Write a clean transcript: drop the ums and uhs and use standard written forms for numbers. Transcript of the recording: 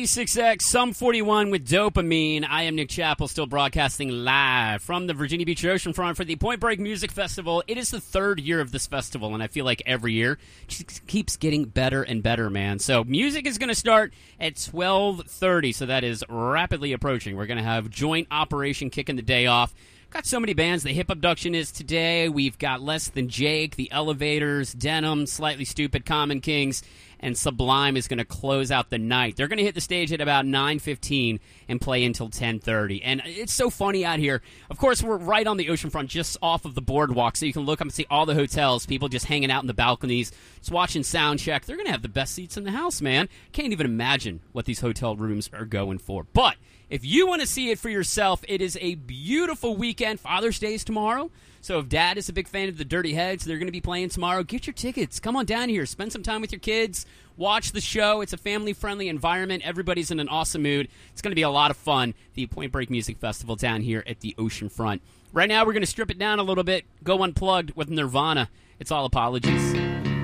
96X, Sum 41 with Dopamine. I am Nick Chappell, still broadcasting live from the Virginia Beach Oceanfront for the Point Break Music Festival. It is the third year of this festival, and I feel like every year it just keeps getting better and better, man. So music is going to start at 12:30, so that is rapidly approaching. We're going to have Joint Operation kicking the day off. Got so many bands. The Hip Abduction is today. We've got Less Than Jake, The Elevators, Denim, Slightly Stupid, Common Kings, and Sublime is going to close out the night. They're going to hit the stage at about 9:15 and play until 10:30. And it's so funny out here. Of course, we're right on the oceanfront, just off of the boardwalk, so you can look up and see all the hotels, people just hanging out in the balconies, just watching sound check. They're going to have the best seats in the house, man. Can't even imagine what these hotel rooms are going for. But if you want to see it for yourself, it is a beautiful weekend. Father's Day is tomorrow. So if Dad is a big fan of the Dirty Heads, they're going to be playing tomorrow. Get your tickets. Come on down here. Spend some time with your kids. Watch the show. It's a family-friendly environment. Everybody's in an awesome mood. It's going to be a lot of fun. The Point Break Music Festival down here at the oceanfront. Right now, we're going to strip it down a little bit. Go unplugged with Nirvana. It's all apologies.